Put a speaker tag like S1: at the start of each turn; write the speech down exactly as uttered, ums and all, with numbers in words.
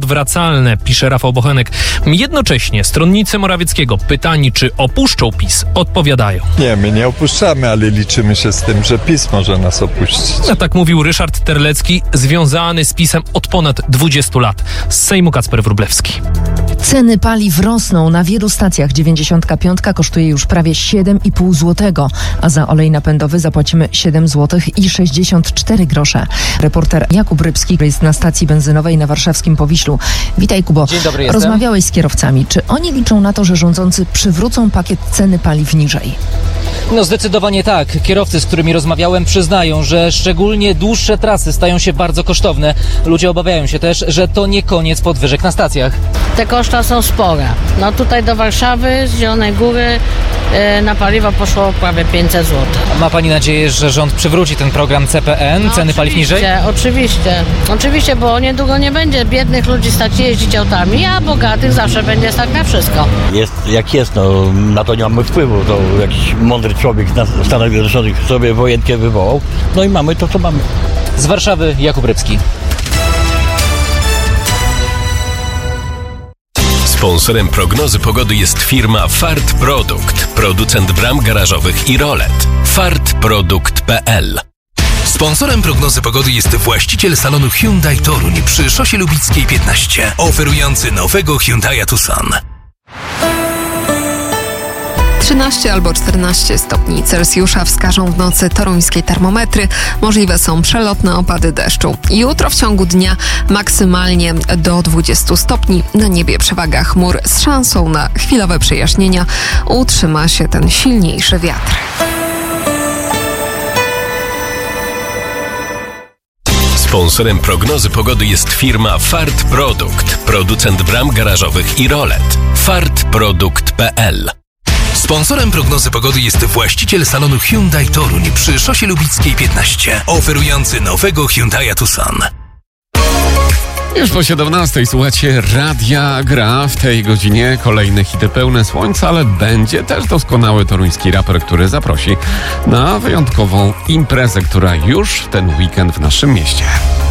S1: nieodwracalne, pisze Rafał Bochenek. Jednocześnie stronnicy Morawieckiego, pytani czy opuszczą PiS, odpowiadają.
S2: Nie, my nie opuszczamy, ale liczymy się z tym, że PiS może nas opuścić.
S1: A tak mówił Ryszard Terlecki, związany z PiS-em od ponad dwudziestu lat. Z Sejmu Kacper Wróblewski.
S3: Ceny paliw rosną. Na wielu stacjach dziewięćdziesiątka pięć kosztuje już prawie siedem i pół złotego, a za olej napędowy zapłacimy siedem złotych i sześćdziesiąt cztery grosze. Reporter Jakub Rybski jest na stacji benzynowej na warszawskim Powiślu. Witaj, Kubo.
S4: Dzień dobry, jestem.
S3: Rozmawiałeś z kierowcami. Czy oni liczą na to, że rządzący przywrócą pakiet ceny paliw niżej?
S4: No zdecydowanie tak. Kierowcy, z którymi rozmawiałem, przyznają, że szczególnie dłuższe trasy stają się bardzo kosztowne. Ludzie obawiają się też, że to nie koniec podwyżek na stacjach.
S5: Te koszta są spore. No tutaj do Warszawy, z Zielonej Góry yy, na paliwo poszło prawie pięćset złotych.
S4: Ma pani nadzieję, że rząd przywróci ten program C P N,
S5: No,
S4: ceny paliw niżej?
S5: Oczywiście, oczywiście, bo niedługo nie będzie biednych ludzi stać jeździć autami, a bogatych zawsze będzie stać na wszystko.
S6: Jest jak jest, no na to nie mamy wpływu. To jakiś mądry człowiek na Stanach Zjednoczonych sobie wojenkę wywołał. No i mamy to, co mamy.
S4: Z Warszawy Jakub Rybski.
S7: Sponsorem prognozy pogody jest firma Fart Produkt, producent bram garażowych i rolet. fart produkt kropka p l.
S8: Sponsorem prognozy pogody jest właściciel salonu Hyundai Toruń przy Szosie Lubickiej piętnaście, oferujący nowego Hyundai Tucson.
S9: trzynaście albo czternaście stopni Celsjusza wskażą w nocy toruńskie termometry. Możliwe są przelotne opady deszczu. Jutro w ciągu dnia maksymalnie do dwudziestu stopni. Na niebie przewaga chmur z szansą na chwilowe przejaśnienia. Utrzyma się ten silniejszy wiatr.
S7: Sponsorem prognozy pogody jest firma Fart Produkt, producent bram garażowych i rolet. fart produkt kropka p l.
S8: Sponsorem prognozy pogody jest właściciel salonu Hyundai Toruń przy Szosie Lubickiej piętnaście, oferujący nowego Hyundai Tucson.
S10: Już po siedemnastej słuchacie Radia Gra. W tej godzinie kolejne hity pełne słońca, ale będzie też doskonały toruński raper, który zaprosi na wyjątkową imprezę, która już w ten weekend w naszym mieście.